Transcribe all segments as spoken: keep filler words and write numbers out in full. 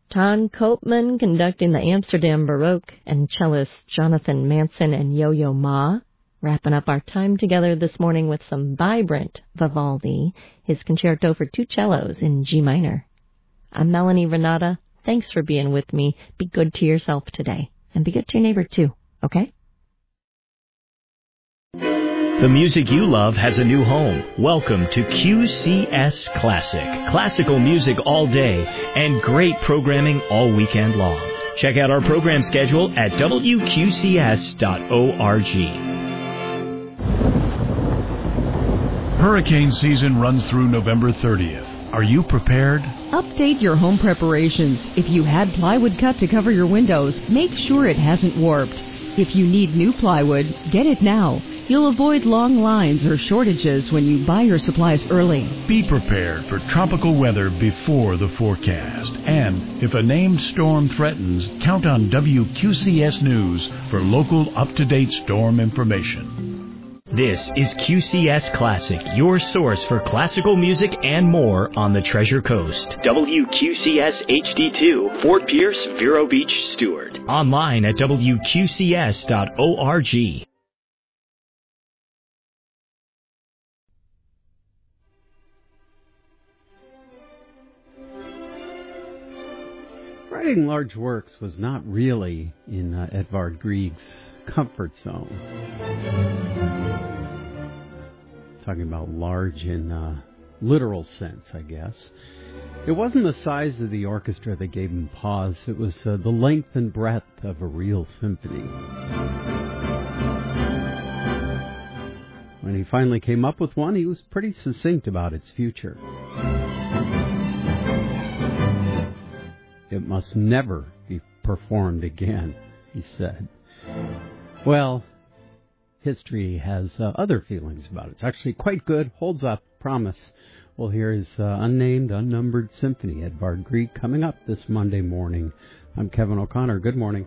Ton Koopman conducting the Amsterdam Baroque, and cellist Jonathan Manson and Yo-Yo Ma. Wrapping up our time together this morning with some vibrant Vivaldi, his concerto for two cellos in G minor. I'm Melanie Renata. Thanks for being with me. Be good to yourself today, and be good to your neighbor too, okay? The music you love has a new home. Welcome to Q C S Classic. Classical music all day and great programming all weekend long. Check out our program schedule at W Q C S dot org. Hurricane season runs through November thirtieth. Are you prepared? Update your home preparations. If you had plywood cut to cover your windows, make sure it hasn't warped. If you need new plywood, get it now. You'll avoid long lines or shortages when you buy your supplies early. Be prepared for tropical weather before the forecast. And if a named storm threatens, count on W Q C S News for local up-to-date storm information. This is Q C S Classic, your source for classical music and more on the Treasure Coast. W Q C S H D two, Fort Pierce, Vero Beach, Stewart. Online at W Q C S dot org. Writing large works was not really in uh, Edvard Grieg's comfort zone. Talking about large in uh, literal sense, I guess. It wasn't the size of the orchestra that gave him pause. It was uh, the length and breadth of a real symphony. When he finally came up with one, he was pretty succinct about its future. It must never be performed again, he said. Well, history has uh, other feelings about it. It's actually quite good, holds up, promise. We'll hear his uh, unnamed, unnumbered symphony, Edvard Grieg, coming up this Monday morning. I'm Kevin O'Connor. Good morning.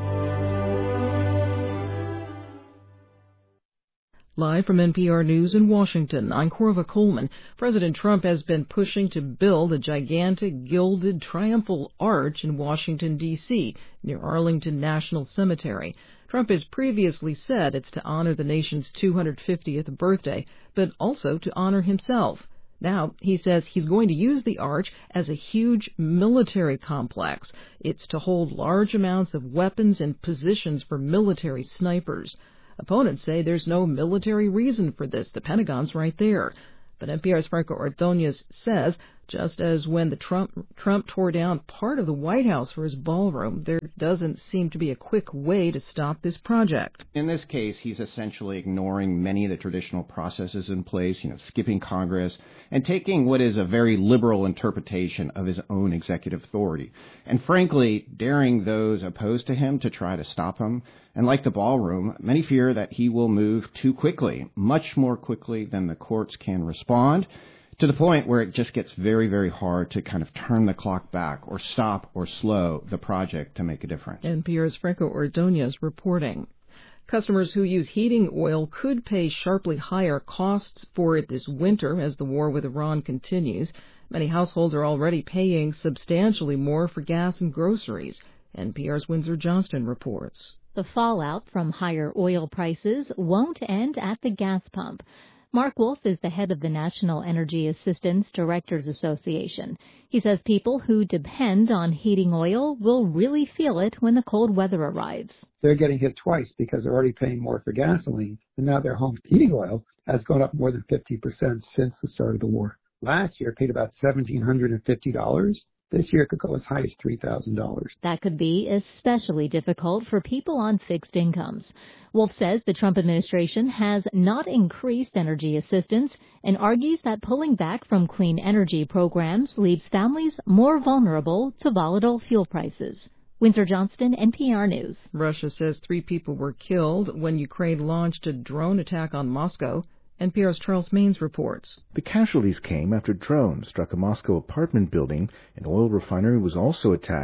Live from N P R News in Washington, I'm Corva Coleman. President Trump has been pushing to build a gigantic gilded triumphal arch in Washington, D C, near Arlington National Cemetery. Trump has previously said it's to honor the nation's two hundred fiftieth birthday, but also to honor himself. Now, he says he's going to use the arch as a huge military complex. It's to hold large amounts of weapons and positions for military snipers. Opponents say there's no military reason for this. The Pentagon's right there. But N P R's Franco Ordonez says, just as when the Trump Trump tore down part of the White House for his ballroom, there doesn't seem to be a quick way to stop this project. In this case, he's essentially ignoring many of the traditional processes in place, you know, skipping Congress, and taking what is a very liberal interpretation of his own executive authority. And frankly, daring those opposed to him to try to stop him. And like the ballroom, many fear that he will move too quickly, much more quickly than the courts can respond, to the point where it just gets very, very hard to kind of turn the clock back or stop or slow the project to make a difference. N P R's Franco Ordonez reporting. Customers who use heating oil could pay sharply higher costs for it this winter as the war with Iran continues. Many households are already paying substantially more for gas and groceries. N P R's Windsor Johnston reports. The fallout from higher oil prices won't end at the gas pump. Mark Wolf is the head of the National Energy Assistance Directors Association. He says people who depend on heating oil will really feel it when the cold weather arrives. They're getting hit twice because they're already paying more for gasoline, and now their home heating oil has gone up more than fifty percent since the start of the war. Last year, it paid about one thousand seven hundred fifty dollars. This year, it could go as high as three thousand dollars. That could be especially difficult for people on fixed incomes. Wolf says the Trump administration has not increased energy assistance and argues that pulling back from clean energy programs leaves families more vulnerable to volatile fuel prices. Windsor Johnston, N P R News. Russia says three people were killed when Ukraine launched a drone attack on Moscow. N P R's Charles Maines reports. The casualties came after drones struck a Moscow apartment building. An oil refinery was also attacked.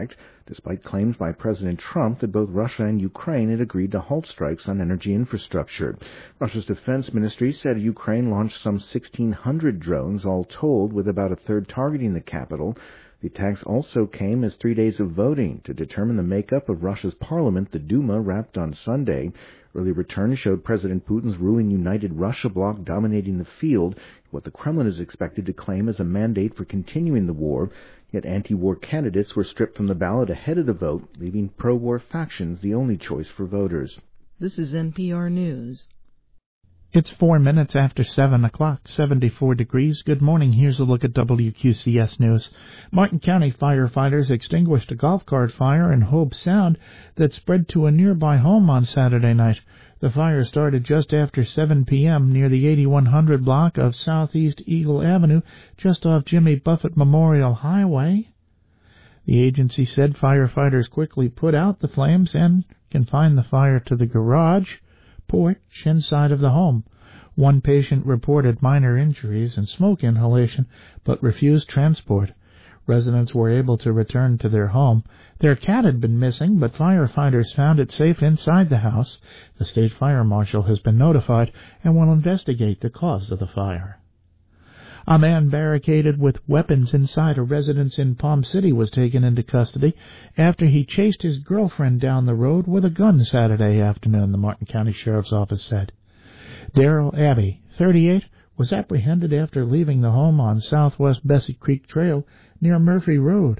despite claims by President Trump that both Russia and Ukraine had agreed to halt strikes on energy infrastructure. Russia's defense ministry said Ukraine launched some sixteen hundred drones, all told, with about a third targeting the capital. The attacks also came as three days of voting to determine the makeup of Russia's parliament, the Duma, wrapped on Sunday. Early returns showed President Putin's ruling United Russia bloc dominating the field, what the Kremlin is expected to claim as a mandate for continuing the war. Yet anti-war candidates were stripped from the ballot ahead of the vote, leaving pro-war factions the only choice for voters. This is N P R News. It's four minutes after seven o'clock, seventy-four degrees. Good morning. Here's a look at W Q C S News. Martin County firefighters extinguished a golf cart fire in Hobe Sound that spread to a nearby home on Saturday night. The fire started just after seven p.m. near the eighty-one hundred block of Southeast Eagle Avenue, just off Jimmy Buffett Memorial Highway. The agency said firefighters quickly put out the flames and confined the fire to the garage, porch, and side of the home. One patient reported minor injuries and smoke inhalation, but refused transport. Residents were able to return to their home. Their cat had been missing, but firefighters found it safe inside the house. The state fire marshal has been notified and will investigate the cause of the fire. A man barricaded with weapons inside a residence in Palm City was taken into custody after he chased his girlfriend down the road with a gun Saturday afternoon, the Martin County Sheriff's Office said. Daryl Abbey, thirty-eight, was apprehended after leaving the home on Southwest Bessie Creek Trail near Murphy Road.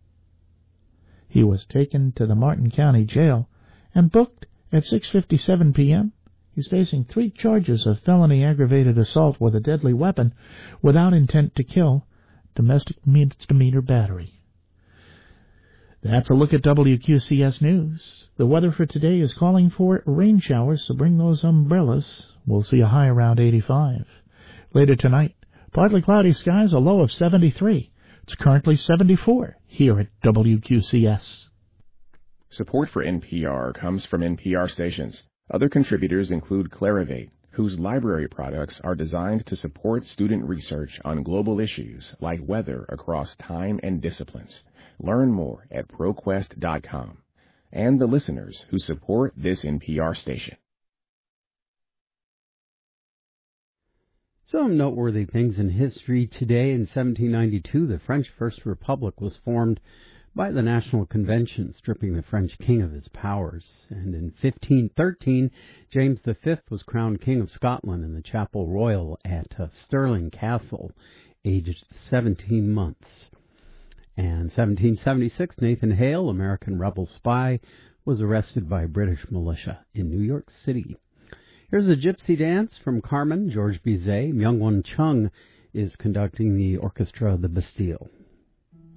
He was taken to the Martin County Jail and booked at six fifty-seven p.m. He's facing three charges of felony aggravated assault with a deadly weapon without intent to kill, domestic misdemeanor battery. That's a look at W Q C S News. The weather for today is calling for rain showers, so bring those umbrellas. We'll see a high around eighty-five. Later tonight, partly cloudy skies, a low of seventy-three. It's currently seventy-four here at W Q C S. Support for N P R comes from N P R stations. Other contributors include Clarivate, whose library products are designed to support student research on global issues like weather across time and disciplines. Learn more at ProQuest dot com. And the listeners who support this N P R station. Some noteworthy things in history today. In seventeen ninety-two, the French First Republic was formed by the National Convention, stripping the French king of his powers. And in fifteen thirteen, James the Fifth was crowned King of Scotland in the Chapel Royal at uh, Stirling Castle, aged seventeen months. And seventeen seventy-six, Nathan Hale, American rebel spy, was arrested by British militia in New York City. Here's a gypsy dance from Carmen, George Bizet. Myung-Won Chung is conducting the orchestra of the Bastille.